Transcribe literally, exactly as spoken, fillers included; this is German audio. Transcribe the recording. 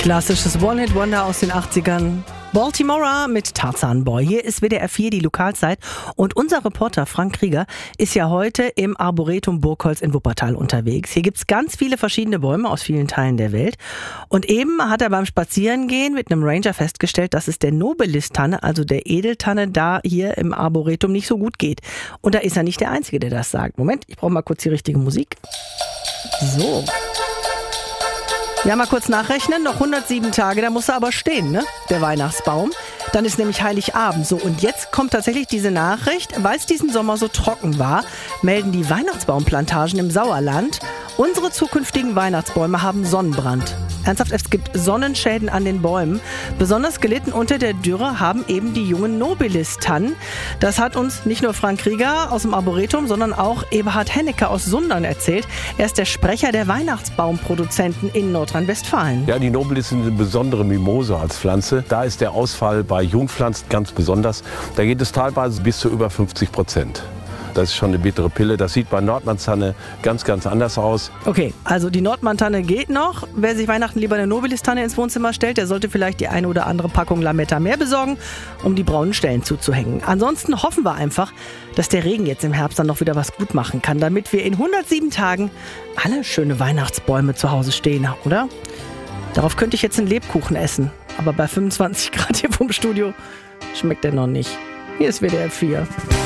Klassisches One-Hit-Wonder aus den achtzigern. Baltimora mit Tarzan Boy. Hier ist W D R vier, die Lokalzeit. Und unser Reporter Frank Krieger ist ja heute im Arboretum Burgholz in Wuppertal unterwegs. Hier gibt's ganz viele verschiedene Bäume aus vielen Teilen der Welt. Und eben hat er beim Spazierengehen mit einem Ranger festgestellt, dass es der Nobilis-Tanne, also der Edeltanne, da hier im Arboretum nicht so gut geht. Und da ist er nicht der Einzige, der das sagt. Moment, ich brauche mal kurz die richtige Musik. So. Ja, mal kurz nachrechnen, noch hundertsieben Tage, da muss er aber stehen, ne, der Weihnachtsbaum. Dann ist nämlich Heiligabend. So, und jetzt kommt tatsächlich diese Nachricht, weil es diesen Sommer so trocken war, melden die Weihnachtsbaumplantagen im Sauerland, unsere zukünftigen Weihnachtsbäume haben Sonnenbrand. Ernsthaft, es gibt Sonnenschäden an den Bäumen. Besonders gelitten unter der Dürre haben eben die jungen Nobilis-Tannen. Das hat uns nicht nur Frank Krieger aus dem Arboretum, sondern auch Eberhard Hennecke aus Sundern erzählt. Er ist der Sprecher der Weihnachtsbaumproduzenten in Nordrhein-Westfalen. Ja, die Nobilis sind eine besondere Mimose als Pflanze. Da ist der Ausfall bei Jungpflanzen ganz besonders. Da geht es teilweise bis zu über fünfzig Prozent. Das ist schon eine bittere Pille. Das sieht bei Nordmann-Tanne ganz, ganz anders aus. Okay, also die Nordmann-Tanne geht noch. Wer sich Weihnachten lieber eine Nobilis-Tanne ins Wohnzimmer stellt, der sollte vielleicht die eine oder andere Packung Lametta mehr besorgen, um die braunen Stellen zuzuhängen. Ansonsten hoffen wir einfach, dass der Regen jetzt im Herbst dann noch wieder was gut machen kann, damit wir in hundertsieben Tagen alle schöne Weihnachtsbäume zu Hause stehen, oder? Darauf könnte ich jetzt einen Lebkuchen essen. Aber bei fünfundzwanzig Grad hier vom Studio schmeckt der noch nicht. Hier ist W D R vier.